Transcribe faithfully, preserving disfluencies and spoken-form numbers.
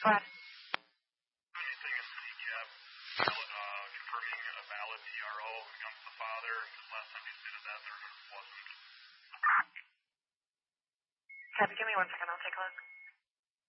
What? Anything in C C A P, uh, confirming a valid T R O against the father, because last time you stated that there wasn't. Happy, give me one second.